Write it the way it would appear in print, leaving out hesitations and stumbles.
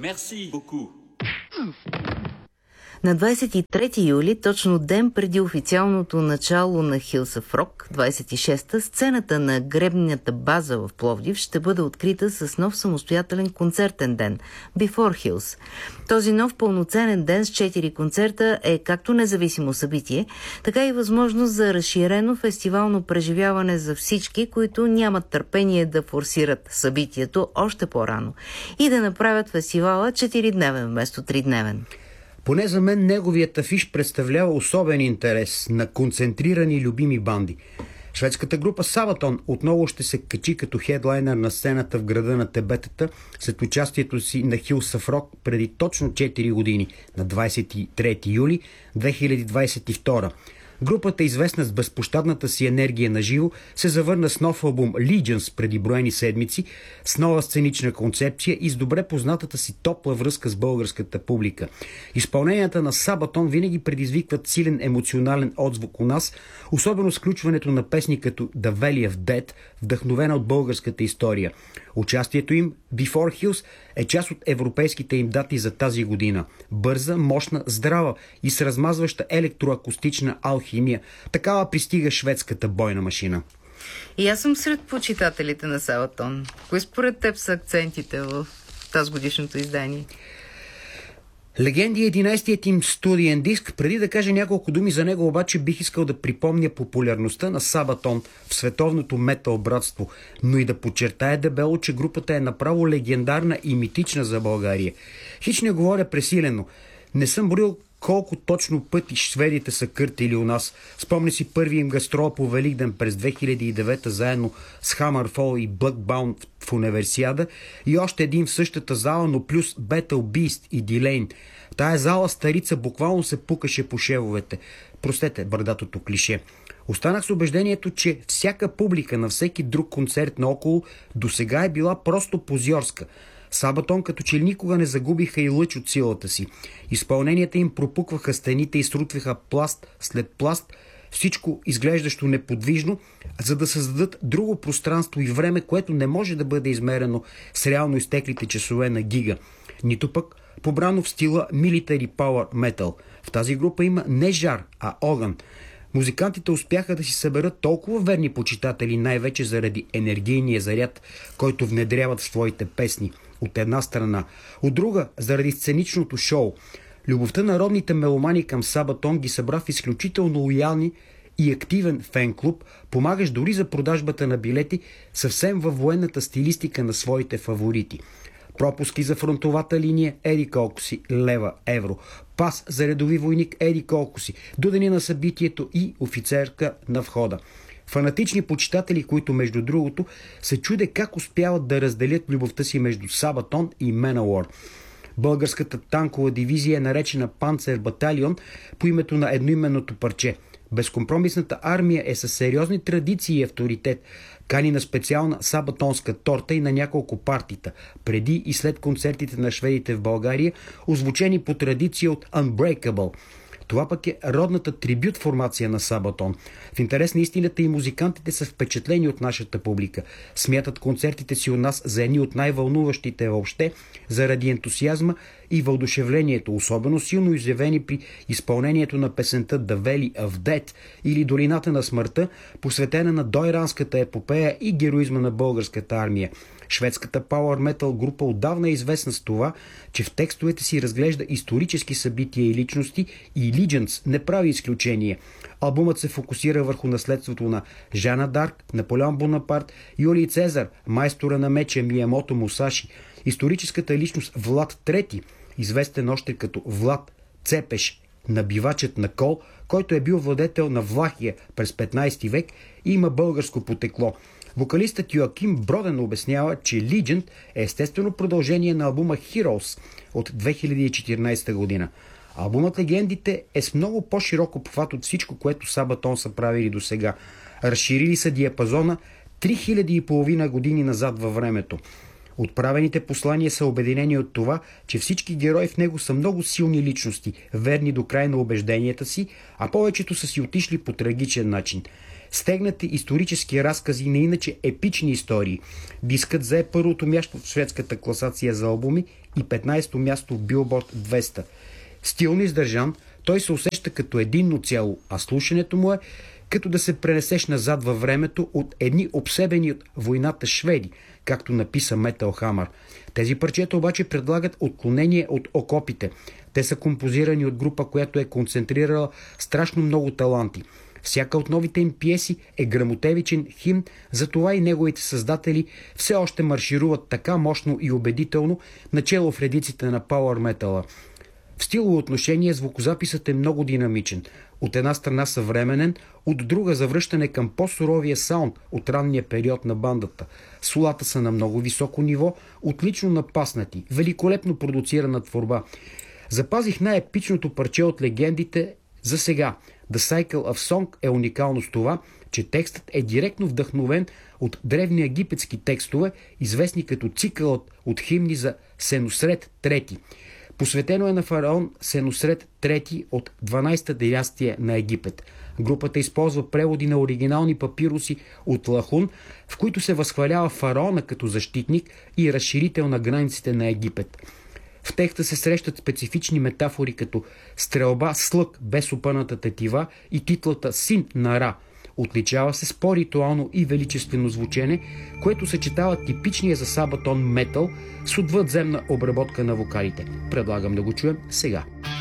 Merci beaucoup. На 23 юли, точно ден преди официалното начало на Hills of Rock, 26-та, сцената на гребната база в Пловдив ще бъде открита с нов самостоятелен концертен ден – Before Hills. Този нов пълноценен ден с 4 концерта е както независимо събитие, така и възможност за разширено фестивално преживяване за всички, които нямат търпение да форсират събитието още по-рано и да направят фестивала 4-дневен вместо 3-дневен. Поне за мен неговият афиш представлява особен интерес на концентрирани любими банди. Шведската група Sabaton отново ще се качи като хедлайнер на сцената в града на Тебетата след участието си на Hills of Rock преди точно 4 години, на 23 юли 2022. Групата, известна с безпощадната си енергия на живо, се завърна с нов албум Legions преди броени седмици, с нова сценична концепция и с добре познатата си топла връзка с българската публика. Изпълненията на Sabaton винаги предизвикват силен емоционален отзвук у нас, особено с включването на песни като The Valley of Death, вдъхновена от българската история. Участието им Before Hills е част от европейските им дати за тази година. Бърза, мощна, здрава и с размазваща електроакустична алхимия. Такава пристига шведската бойна машина. И аз съм сред почитателите на Sabaton. Кои според теб са акцентите в тази годишното издание? Легенди е 11-тият им студиен диск. Преди да кажа няколко думи за него, обаче бих искал да припомня популярността на Sabaton в световното метал братство, но и да подчертая дебело, че групата е направо легендарна и митична за България. Хич не говоря пресилено. Не съм броил колко точно пъти шведите са къртили у нас. Спомня си първи им гастрол по Великден през 2009 заедно с Hammerfall и Bloodbound в Универсиада и още един в същата зала, но плюс Battle Beast и Дилейн. Тая зала старица буквално се пукаше по шевовете. Простете бърдатото клише. Останах с убеждението, че всяка публика на всеки друг концерт наоколо досега е била просто позьорска. Sabaton като че никога не загубиха и лъч от силата си. Изпълненията им пропукваха стените и срутваха пласт след пласт, всичко изглеждащо неподвижно, за да създадат друго пространство и време, което не може да бъде измерено с реално изтеклите часове на гига. Нито пък побрано в стила Military Power Metal. В тази група има не жар, а огън. Музикантите успяха да си съберат толкова верни почитатели, най-вече заради енергийния заряд, който внедряват в своите песни. От една страна. От друга, заради сценичното шоу. Любовта на родните меломани към Sabaton ги събра в изключително лоялни и активен фен-клуб, помагащ дори за продажбата на билети съвсем във военната стилистика на своите фаворити. Пропуски за фронтовата линия еди колко си лева, евро. Пас за редови войник еди колко си. До деня на събитието и офицерка на входа. Фанатични почитатели, които между другото се чуде как успяват да разделят любовта си между Sabaton и Manowar. Българската танкова дивизия е наречена Панцер Баталион по името на едноименното парче. Безкомпромисната армия е със сериозни традиции и авторитет. Кани на специална сабатонска торта и на няколко партита, преди и след концертите на шведите в България, озвучени по традиция от Unbreakable. Това пък е родната трибют формация на Sabaton. В интерес на истината и музикантите са впечатлени от нашата публика. Смятат концертите си у нас за едни от най-вълнуващите въобще, заради ентусиазма и въодушевлението, особено силно изявени при изпълнението на песента The Valley of Death или Долината на смъртта, посветена на дойранската епопея и героизма на българската армия. Шведската Power Metal група отдавна е известна с това, че в текстовете си разглежда исторически събития и личности и Legions не прави изключение. Албумът се фокусира върху наследството на Жана Дарк, Наполеон Бонапарт, Юлий Цезар, майстора на меча Миямото Мусаши, историческата личност Влад III, известен още като Влад Цепеш, набивачът на кол, който е бил владетел на Влахия през 15 век и има българско потекло. Вокалистът Йоаким Броден обяснява, че Legend е естествено продължение на албума Heroes от 2014 година. Албумът Легендите е с много по-широк обхват от всичко, което Sabaton са правили до сега. Разширили са диапазона 3500 години назад във времето. Отправените послания са обединени от това, че всички герои в него са много силни личности, верни до край на убежденията си, а повечето са си отишли по трагичен начин. Стегнати исторически разкази на иначе епични истории. Дискът зае първото място в шведската класация за албуми и 15-то място в Billboard 200. Стилно издържан, той се усеща като единно цяло, а слушането му е като да се пренесеш назад във времето от едни обсебени от войната шведи, както написа Metal Hammer. Тези парчета обаче предлагат отклонение от окопите. Те са композирани от група, която е концентрирала страшно много таланти. Всяка от новите им пиеси е гръмотевичен химн, затова и неговите създатели все още маршируват така мощно и убедително начело в редиците на пауър метала. В стилово отношение звукозаписът е много динамичен. От една страна съвременен, от друга завръщане към по-суровия саунд от ранния период на бандата. Солата са на много високо ниво, отлично напаснати, великолепно продуцирана творба. Запазих най-епичното парче от легендите за сега. The Cycle of Song е уникално с това, че текстът е директно вдъхновен от древни египетски текстове, известни като цикълът от химни за Сенусрет III. Посветено е на фараон Сенусрет III от 12-та династия на Египет. Групата използва преводи на оригинални папируси от Лахун, в които се възхвалява фараона като защитник и разширител на границите на Египет. В текста се срещат специфични метафори като стрелба с лък без опъната тетива и титлата Син на Ра. Отличава се с по-ритуално и величествено звучене, което съчетава типичния за Сабатон метал с отвъдземна обработка на вокалите. Предлагам да го чуем сега.